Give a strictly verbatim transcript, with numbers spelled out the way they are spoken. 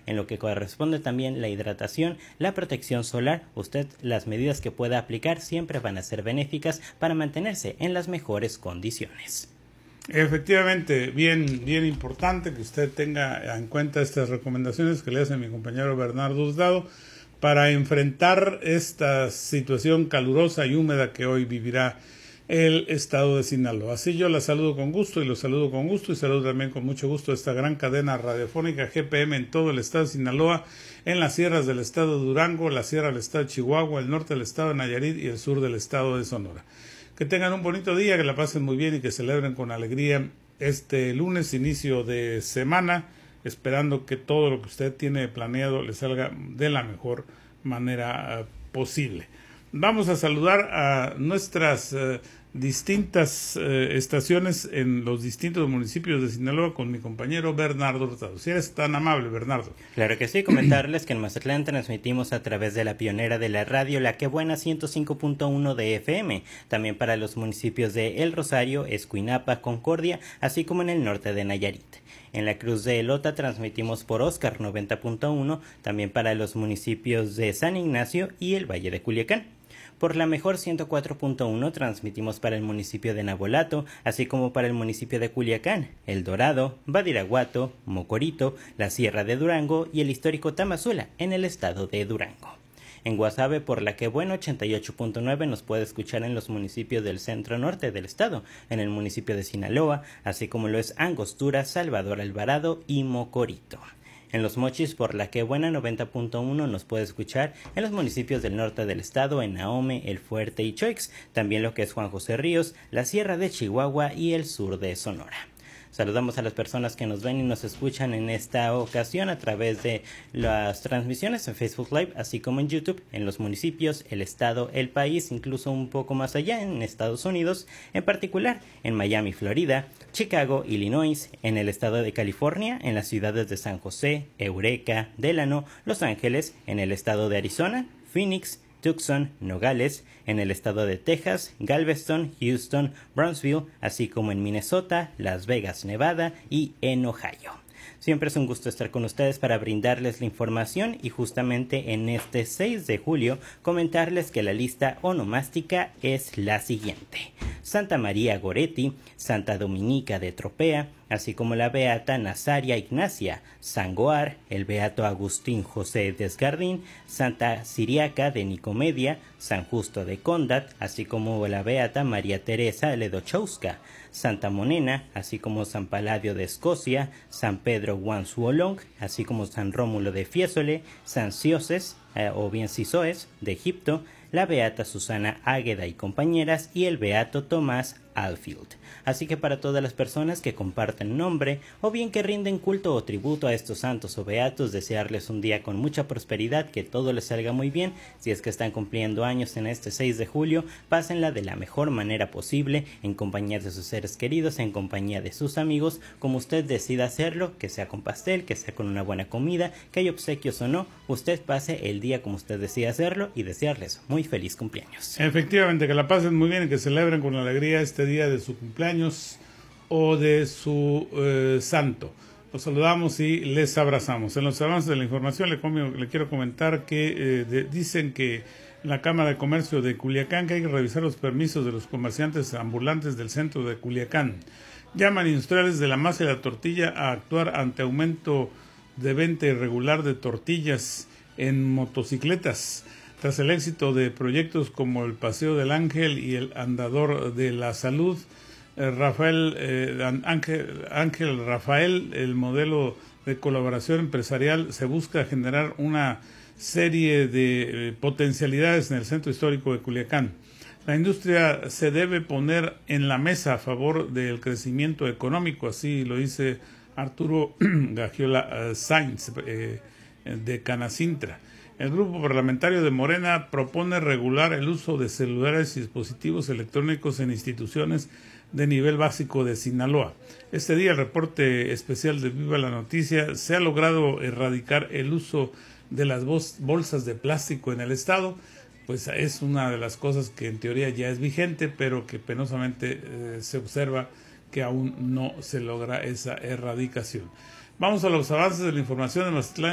en lo que corresponde también la hidratación, la protección solar. Usted, las medidas que pueda aplicar siempre van a ser benéficas para mantenerse en las mejores condiciones. Efectivamente, bien, bien importante que usted tenga en cuenta estas recomendaciones que le hace mi compañero Bernardo Hurtado para enfrentar esta situación calurosa y húmeda que hoy vivirá el estado de Sinaloa. Así yo la saludo con gusto y los saludo con gusto y saludo también con mucho gusto a esta gran cadena radiofónica G P M en todo el estado de Sinaloa, en las sierras del estado de Durango, la sierra del estado de Chihuahua, el norte del estado de Nayarit y el sur del estado de Sonora. Que tengan un bonito día, que la pasen muy bien y que celebren con alegría este lunes, inicio de semana, esperando que todo lo que usted tiene planeado le salga de la mejor manera uh, posible. Vamos a saludar a nuestras uh, distintas uh, estaciones en los distintos municipios de Sinaloa con mi compañero Bernardo Hurtado. Si eres tan amable, Bernardo. Claro que sí, comentarles que en Mazatlán transmitimos a través de la pionera de la radio La Que Buena ciento cinco punto uno de F M, también para los municipios de El Rosario, Escuinapa, Concordia, así como en el norte de Nayarit. En la Cruz de Elota transmitimos por Oscar noventa punto uno, también para los municipios de San Ignacio y el Valle de Culiacán. Por la Mejor ciento cuatro punto uno transmitimos para el municipio de Nabolato, así como para el municipio de Culiacán, El Dorado, Badiraguato, Mocorito, la Sierra de Durango y el histórico Tamazula en el estado de Durango. En Guasave, por la Que Buena ochenta y ocho punto nueve nos puede escuchar en los municipios del centro norte del estado, en el municipio de Sinaloa, así como lo es Angostura, Salvador Alvarado y Mocorito. En Los Mochis, por la Que Buena noventa punto uno nos puede escuchar en los municipios del norte del estado, en Ahome, El Fuerte y Choix, también lo que es Juan José Ríos, la Sierra de Chihuahua y el sur de Sonora. Saludamos a las personas que nos ven y nos escuchan en esta ocasión a través de las transmisiones en Facebook Live, así como en YouTube, en los municipios, el estado, el país, incluso un poco más allá en Estados Unidos, en particular en Miami, Florida, Chicago, Illinois, en el estado de California, en las ciudades de San José, Eureka, Delano, Los Ángeles, en el estado de Arizona, Phoenix, Tucson, Nogales, en el estado de Texas, Galveston, Houston, Brownsville, así como en Minnesota, Las Vegas, Nevada y en Ohio. Siempre es un gusto estar con ustedes para brindarles la información y justamente en este seis de julio comentarles que la lista onomástica es la siguiente: Santa María Goretti, Santa Dominica de Tropea, así como la beata Nazaria Ignacia, San Goar, el beato Agustín José Desgardín, Santa Siriaca de Nicomedia, San Justo de Condat, así como la beata María Teresa Ledochowska, Santa Monena, así como San Paladio de Escocia, San Pedro Guanzuolong, así como San Rómulo de Fiesole, San Sioses, eh, o bien Sisoes, de Egipto, la beata Susana Águeda y compañeras y el beato Tomás Alfield. Así que para todas las personas que comparten nombre o bien que rinden culto o tributo a estos santos o beatos, desearles un día con mucha prosperidad, que todo les salga muy bien. Si es que están cumpliendo años en este seis de julio, pásenla de la mejor manera posible, en compañía de sus seres queridos, en compañía de sus amigos, como usted decida hacerlo, que sea con pastel, que sea con una buena comida, que haya obsequios o no, usted pase el día como usted decida hacerlo y desearles muy feliz cumpleaños. Efectivamente, que la pasen muy bien y que celebren con alegría este día de su cumpleaños o de su eh, santo. Los saludamos y les abrazamos. En los avances de la información le, le quiero comentar que eh, de, dicen que la Cámara de Comercio de Culiacán que hay que revisar los permisos de los comerciantes ambulantes del centro de Culiacán. Llaman industriales de la masa y la tortilla a actuar ante aumento de venta irregular de tortillas en motocicletas. Tras el éxito de proyectos como el Paseo del Ángel y el Andador de la Salud, eh, Rafael eh, Ángel, Ángel Rafael, el modelo de colaboración empresarial, se busca generar una serie de eh, potencialidades en el centro histórico de Culiacán. La industria se debe poner en la mesa a favor del crecimiento económico, así lo dice Arturo Gagiola uh, Sainz, eh, de Canacintra. El grupo parlamentario de Morena propone regular el uso de celulares y dispositivos electrónicos en instituciones de nivel básico de Sinaloa. Este día, el reporte especial de Viva la Noticia, se ha logrado erradicar el uso de las bolsas de plástico en el estado. Pues es una de las cosas que en teoría ya es vigente, pero que penosamente eh, se observa que aún no se logra esa erradicación. Vamos a los avances de la información de Mazatlán.